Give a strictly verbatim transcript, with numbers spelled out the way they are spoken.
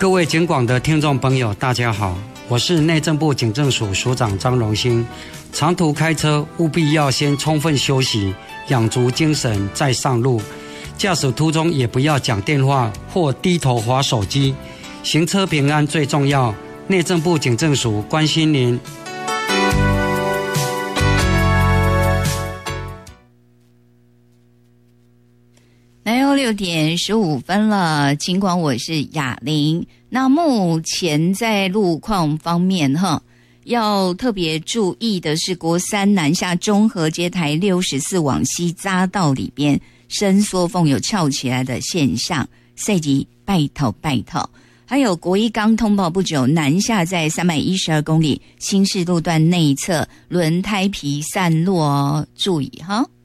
各位警广的听众朋友大家好，我是内政部警政署署长张荣兴。长途开车务必要先充分休息，养足精神再上路。驾驶途中也不要讲电话或低头滑手机，行车平安最重要。内政部警政署关心您。 来哦，六点十五分了，尽管我是雅玲。那目前在路况方面哈，要特别注意的是，国三南下中和街台六十四往西匝道里边伸缩缝有翘起来的现象，赛级拜头拜头。还有国一刚通报不久，南下在三百一十二公里新市路段内侧轮胎皮散落哦，注意哈。